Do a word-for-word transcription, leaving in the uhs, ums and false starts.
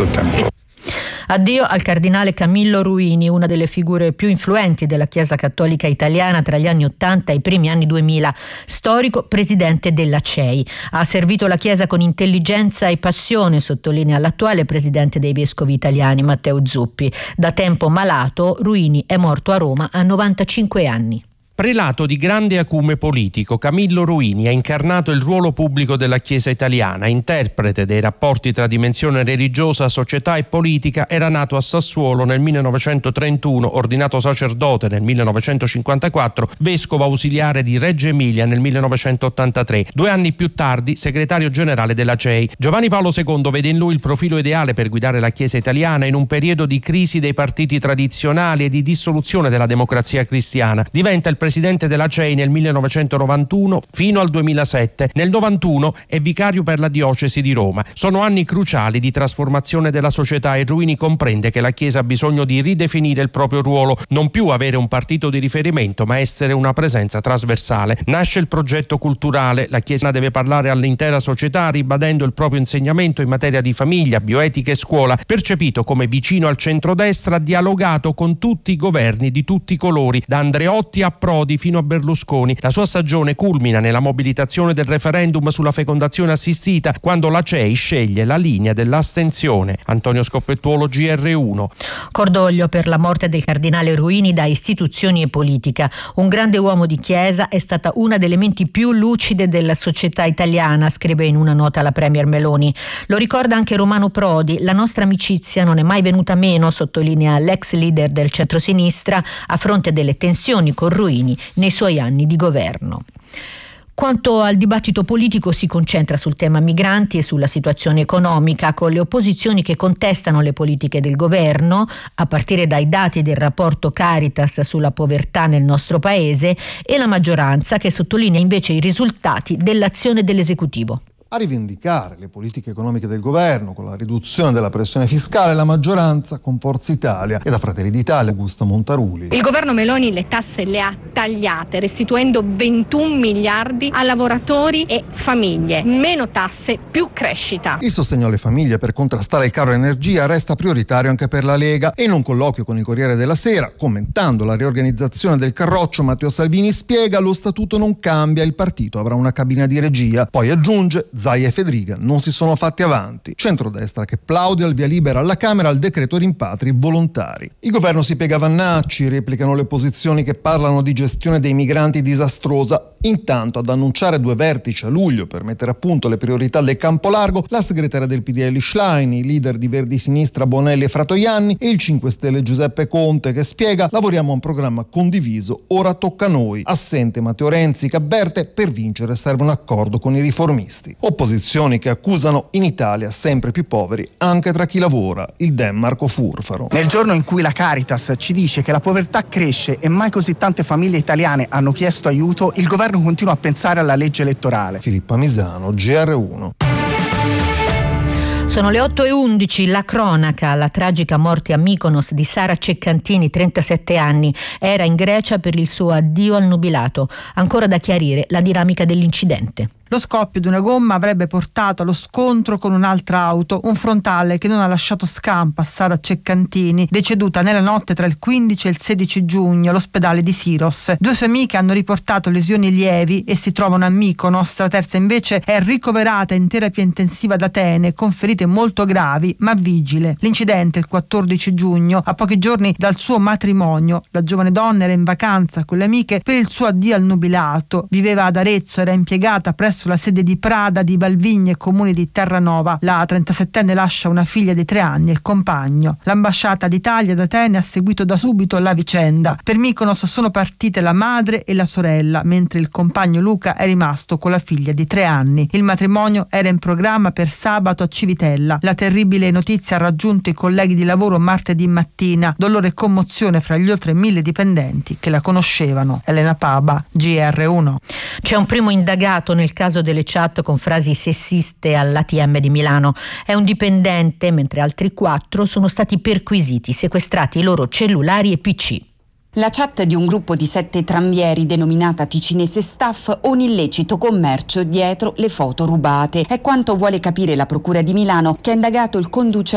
tutto il tempo. Addio al cardinale Camillo Ruini, una delle figure più influenti della Chiesa Cattolica italiana tra gli anni ottanta e i primi anni duemila, storico presidente della C E I. Ha servito la Chiesa con intelligenza e passione, sottolinea l'attuale presidente dei vescovi italiani Matteo Zuppi. Da tempo malato, Ruini è morto a Roma a novantacinque anni. Prelato di grande acume politico, Camillo Ruini ha incarnato il ruolo pubblico della Chiesa italiana, interprete dei rapporti tra dimensione religiosa, società e politica. Era nato a Sassuolo nel millenovecentotrentuno, ordinato sacerdote nel millenovecentocinquantaquattro, vescovo ausiliare di Reggio Emilia nel millenovecentottantatré. Due anni più tardi, segretario generale della C E I. Giovanni Paolo secondo vede in lui il profilo ideale per guidare la Chiesa italiana in un periodo di crisi dei partiti tradizionali e di dissoluzione della democrazia cristiana. Diventa il presidente della C E I nel millenovecentonovantuno fino al duemilasette. Nel novantuno è vicario per la diocesi di Roma. Sono anni cruciali di trasformazione della società e Ruini comprende che la Chiesa ha bisogno di ridefinire il proprio ruolo, non più avere un partito di riferimento, ma essere una presenza trasversale. Nasce il progetto culturale. La Chiesa deve parlare all'intera società, ribadendo il proprio insegnamento in materia di famiglia, bioetica e scuola. Percepito come vicino al centrodestra, ha dialogato con tutti i governi di tutti i colori, da Andreotti a Prodi fino a Berlusconi. La sua stagione culmina nella mobilitazione del referendum sulla fecondazione assistita, quando la C E I sceglie la linea dell'astensione. Antonio Scoppettuolo, G R uno. Cordoglio per la morte del cardinale Ruini da istituzioni e politica. Un grande uomo di chiesa, è stata una delle menti più lucide della società italiana, scrive in una nota la premier Meloni. Lo ricorda anche Romano Prodi. La nostra amicizia non è mai venuta meno, sottolinea l'ex leader del centrosinistra, a fronte delle tensioni con Ruini nei suoi anni di governo. Quanto al dibattito politico, si concentra sul tema migranti e sulla situazione economica, con le opposizioni che contestano le politiche del governo, a partire dai dati del rapporto Caritas sulla povertà nel nostro paese, e la maggioranza che sottolinea invece i risultati dell'azione dell'esecutivo. A rivendicare le politiche economiche del governo con la riduzione della pressione fiscale, la maggioranza con Forza Italia e da Fratelli d'Italia Augusta Montaruli. Il governo Meloni le tasse le ha tagliate, restituendo ventuno miliardi a lavoratori e famiglie. Meno tasse, più crescita. Il sostegno alle famiglie per contrastare il caro energia resta prioritario anche per la Lega, e in un colloquio con il Corriere della Sera, commentando la riorganizzazione del Carroccio, Matteo Salvini spiega: lo statuto non cambia, il partito avrà una cabina di regia. Poi aggiunge: Zaia e Fedriga non si sono fatti avanti. Centrodestra che plaude al via libera alla Camera al decreto rimpatri volontari. Il governo si piega a Vannacci, replicano le posizioni che parlano di gestione dei migranti disastrosa. Intanto, ad annunciare due vertici a luglio per mettere a punto le priorità del campo largo, la segretaria del P D L Schlein, i leader di Verdi Sinistra Bonelli e Fratoianni e il cinque Stelle Giuseppe Conte, che spiega: lavoriamo a un programma condiviso, ora tocca a noi. Assente Matteo Renzi, che avverte: per vincere serve un accordo con i riformisti. Opposizioni che accusano in Italia sempre più poveri anche tra chi lavora. Il Dem Marco Furfaro. Nel giorno in cui la Caritas ci dice che la povertà cresce e mai così tante famiglie italiane hanno chiesto aiuto, il governo continua a pensare alla legge elettorale. Filippa Misano, G R uno. Sono le otto e undici, la cronaca, la tragica morte a Mykonos di Sara Ceccantini, trentasette anni, era in Grecia per il suo addio al nubilato. Ancora da chiarire la dinamica dell'incidente. Lo scoppio di una gomma avrebbe portato allo scontro con un'altra auto, un frontale che non ha lasciato scampo a Sara Ceccantini, deceduta nella notte tra il quindici e il sedici giugno all'ospedale di Siros. Due sue amiche hanno riportato lesioni lievi e si trovano a Mykonos. La terza invece è ricoverata in terapia intensiva ad Atene con ferite molto gravi ma vigile. L'incidente il quattordici giugno, a pochi giorni dal suo matrimonio. La giovane donna era in vacanza con le amiche per il suo addio al nubilato. Viveva ad Arezzo, era impiegata presso la sede di Prada di Valvigne, comune di Terranova. La trentasettenne lascia una figlia di tre anni e il compagno. L'ambasciata d'Italia ad Atene ha seguito da subito la vicenda. Per Mykonos sono partite la madre e la sorella, mentre il compagno Luca è rimasto con la figlia di tre anni. Il matrimonio era in programma per sabato a Civitella. La terribile notizia ha raggiunto i colleghi di lavoro martedì mattina. Dolore e commozione fra gli oltre mille dipendenti che la conoscevano. Elena Paba, G R uno. C'è un primo indagato nel caso delle chat con frasi sessiste all'A T M di Milano. È un dipendente, mentre altri quattro sono stati perquisiti, sequestrati i loro cellulari e P C. La chat di un gruppo di sette tranvieri denominata Ticinese Staff, un illecito commercio dietro le foto rubate. È quanto vuole capire la Procura di Milano, che ha indagato il conducente